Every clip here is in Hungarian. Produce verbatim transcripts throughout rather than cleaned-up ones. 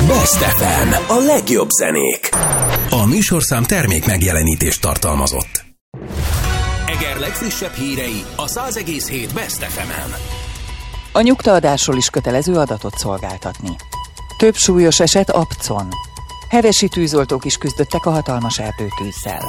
Best ef em. A legjobb zenék. A műsorszám termék megjelenítést tartalmazott. Eger legfrissebb hírei a száz egész hét Best ef emen. A nyugtaadásról is kötelező adatot szolgáltatni. Több súlyos eset Apcon. Hevesi tűzoltók is küzdöttek a hatalmas erdőtűzzel.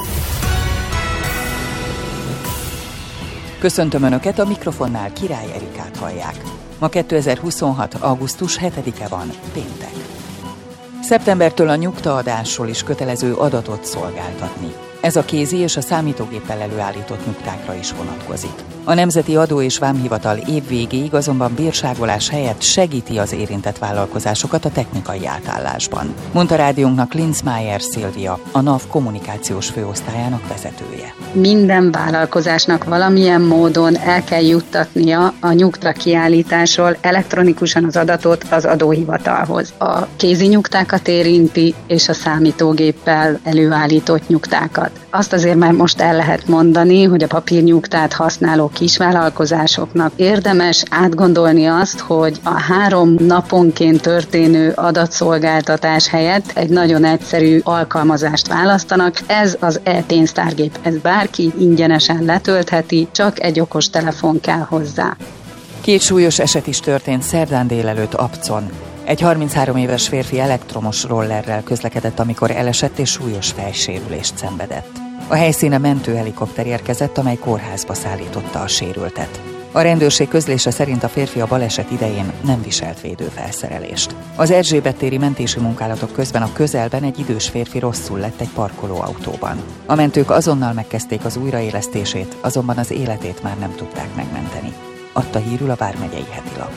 Köszöntöm Önöket, a mikrofonnál Király Erikát hallják. Ma kétezer-huszonhat. augusztus hetedike van, péntek. Szeptembertől a nyugtaadásról is kötelező adatot szolgáltatni. Ez a kézi és a számítógéppel előállított nyugtákra is vonatkozik. A Nemzeti Adó és Vámhivatal év végéig azonban bírságolás helyett segíti az érintett vállalkozásokat a technikai átállásban, mondta rádiónknak Linzmeier Szilvia, a NAV kommunikációs főosztályának vezetője. Minden vállalkozásnak valamilyen módon el kell juttatnia a nyugta kiállításról elektronikusan az adatot az adóhivatalhoz. A kézi nyugtákat érinti, és a számítógéppel előállított nyugtákat. Azt azért már most el lehet mondani, hogy a papírnyugtát használó kisvállalkozásoknak érdemes átgondolni azt, hogy a három naponként történő adatszolgáltatás helyett egy nagyon egyszerű alkalmazást választanak. Ez az e-pénztárgép, ez bárki ingyenesen letöltheti, csak egy okostelefon kell hozzá. Két súlyos eset is történt szerdán délelőtt Apcon. Egy harminchárom éves férfi elektromos rollerrel közlekedett, amikor elesett és súlyos fejsérülést szenvedett. A helyszíne mentőhelikopter érkezett, amely kórházba szállította a sérültet. A rendőrség közlése szerint a férfi a baleset idején nem viselt védőfelszerelést. Az Erzsébet téri mentési munkálatok közben a közelben egy idős férfi rosszul lett egy parkolóautóban. A mentők azonnal megkezdték az újraélesztését, azonban az életét már nem tudták megmenteni, adta hírül a Vármegyei Hetilap.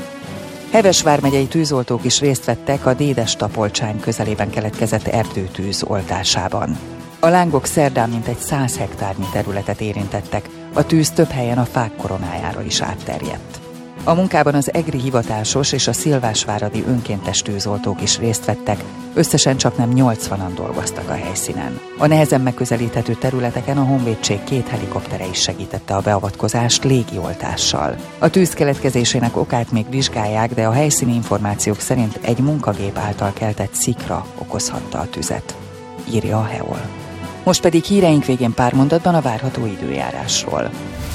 Heves vármegyei tűzoltók is részt vettek a Dédes-Tapolcsány közelében keletkezett erdőtűz oltásában. A lángok szerdán mintegy száz hektárnyi területet érintettek, a tűz több helyen a fák koronájára is átterjedt. A munkában az egri hivatásos és a szilvásváradi önkéntes tűzoltók is részt vettek, összesen csaknem nyolcvanan dolgoztak a helyszínen. A nehezen megközelíthető területeken a honvédség két helikoptere is segítette a beavatkozást légioltással. A tűz keletkezésének okát még vizsgálják, de a helyszíni információk szerint egy munkagép által keltett szikra okozhatta a tüzet, írja a hé e o el. Most pedig híreink végén pár mondatban a várható időjárásról.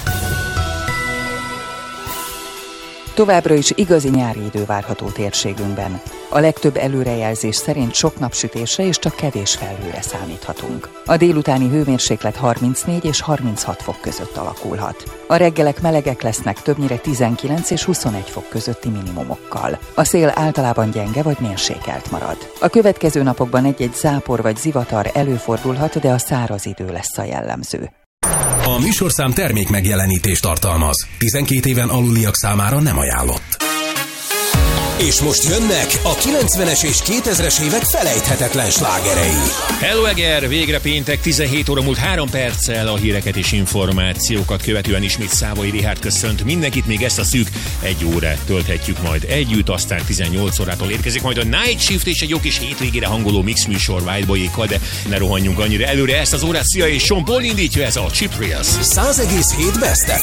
Továbbra is igazi nyári idő várható térségünkben. A legtöbb előrejelzés szerint sok napsütésre és csak kevés felhőre számíthatunk. A délutáni hőmérséklet harmincnégy és harminchat fok között alakulhat. A reggelek melegek lesznek, többnyire tizenkilenc és huszonegy fok közötti minimumokkal. A szél általában gyenge vagy mérsékelt marad. A következő napokban egy-egy zápor vagy zivatar előfordulhat, de a száraz idő lesz a jellemző. A műsorszám termék megjelenítést tartalmaz. tizenkét éven aluliak számára nem ajánlott. És most jönnek a kilencvenes és kétezres évek felejthetetlen slágerei. Hello Eger, végre péntek, tizenhét óra múlt három perccel, a híreket és információkat követően ismét Szávai Richárd köszönt mindenkit, még ezt a szűk egy órát tölthetjük majd együtt, aztán tizennyolc órától érkezik majd a Night Shift és egy jó kis hétvégére hangoló mix műsor Whiteboyékkal, de ne rohanjunk annyira előre, ezt az órát Szia és Sean Paul indítja, ez a Chip Reels. száz egész hét Best ef